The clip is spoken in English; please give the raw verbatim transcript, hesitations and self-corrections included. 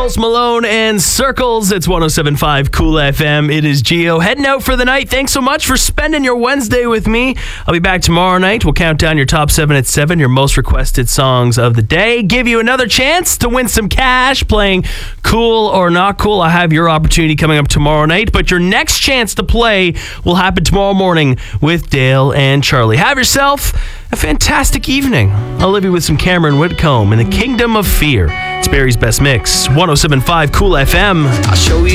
Post Malone and Circles. It's one oh seven point five Cool F M. It is Gio heading out for the night. Thanks so much for spending your Wednesday with me. I'll be back tomorrow night. We'll count down your top seven at seven, your most requested songs of the day. Give you another chance to win some cash playing Cool or Not Cool. I have your opportunity coming up tomorrow night, but your next chance to play will happen tomorrow morning with Dale and Charlie. Have yourself a fantastic evening. I'll leave you with some Cameron Whitcomb in the Kingdom of Fear. It's Barry's Best Mix, one oh seven point five Cool F M. I'll show you